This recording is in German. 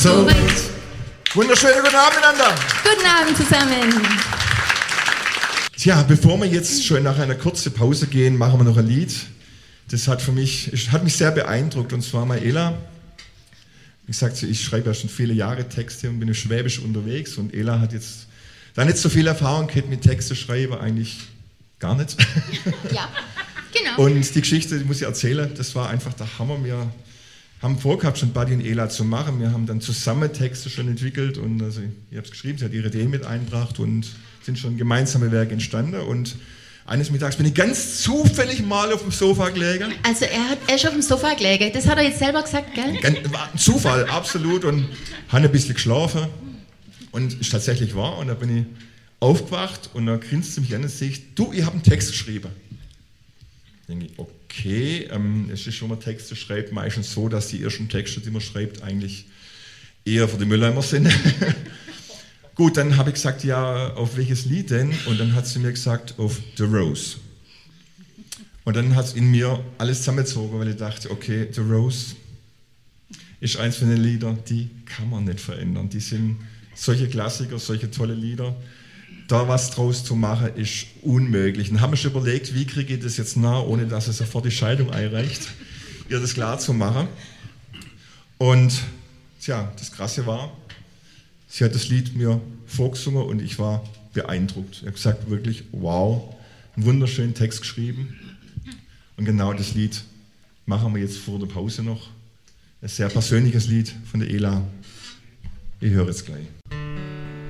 So weit. Wunderschönen guten Abend miteinander. Guten Abend zusammen. Tja, bevor wir jetzt schon nach einer kurzen Pause gehen, machen wir noch ein Lied. Das hat mich sehr beeindruckt, und zwar Maela. Wie gesagt, ich schreibe ja schon viele Jahre Texte und bin in Schwäbisch unterwegs, und Ela hat jetzt da nicht so viel Erfahrung gehabt mit Texte schreiben, eigentlich gar nicht. Ja, genau. Und die Geschichte, die muss ich erzählen, das war einfach der Hammer. Wir haben vorgehabt, schon Buddy und Ela zu machen. Wir haben dann zusammen Texte schon entwickelt, und also ich habe es geschrieben, sie hat ihre Ideen mit eingebracht und sind schon gemeinsame Werke entstanden. Und eines Mittags bin ich ganz zufällig mal auf dem Sofa gelegen. Also er ist auf dem Sofa gelegen, das hat er jetzt selber gesagt, gell? War ein Zufall, absolut, und habe ein bisschen geschlafen. Und ist tatsächlich wahr, und da bin ich aufgewacht, und da grinst sie mich an und sagt, du, ich habe einen Text geschrieben. Da denke ich, okay, es ist schon mal Texte schreibt, meistens so, dass die ersten Texte, die man schreibt, eigentlich eher für die Mülleimer sind. Gut, dann habe ich gesagt, ja, auf welches Lied denn? Und dann hat sie mir gesagt, auf The Rose. Und dann hat es in mir alles zusammengezogen, weil ich dachte, okay, The Rose ist eins von den Liedern, die kann man nicht verändern. Die sind solche Klassiker, solche tolle Lieder. Da was draus zu machen, ist unmöglich. Dann haben wir schon überlegt, wie kriege ich das jetzt nah, ohne dass es sofort die Scheidung einreicht, ihr das klar zu machen. Und tja, das Krasse war, sie hat das Lied mir vorgesungen und ich war beeindruckt. Ich habe gesagt, wirklich, wow, einen wunderschönen Text geschrieben. Und genau das Lied machen wir jetzt vor der Pause noch. Ein sehr persönliches Lied von der Ela. Ich höre es gleich.